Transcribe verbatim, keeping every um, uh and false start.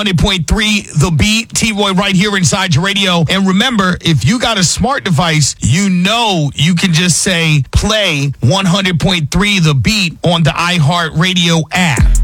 one hundred point three The Beat, T-Roy right here inside your radio. And remember, if you got a smart device, you know you can just say play one hundred point three The Beat on the iHeartRadio app.